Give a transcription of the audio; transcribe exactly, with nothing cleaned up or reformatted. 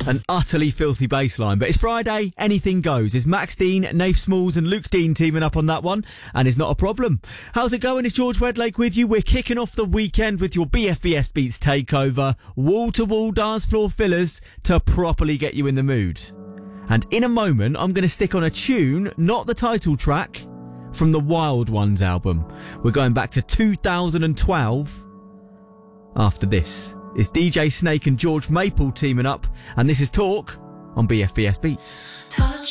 An utterly filthy bass line, but it's Friday, anything goes. It's Max Dean, Nath Smalls and Luke Dean teaming up on that one, and it's not a problem. How's it going? It's George Wedlake with you. We're kicking off the weekend with your B F B S Beats takeover, wall-to-wall dance floor fillers to properly get you in the mood. And in a moment, I'm going to stick on a tune, not the title track, from the Wild Ones album. We're going back to two thousand twelve. After this, it's D J Snake and George Maple teaming up, and this is Talk on B F B S Beats. Touch